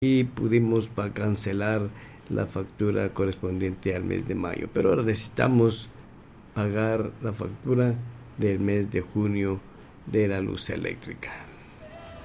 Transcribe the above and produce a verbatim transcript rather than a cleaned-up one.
y pudimos pa- cancelar la factura correspondiente al mes de mayo. Pero ahora necesitamos pagar la factura del mes de junio de la luz eléctrica.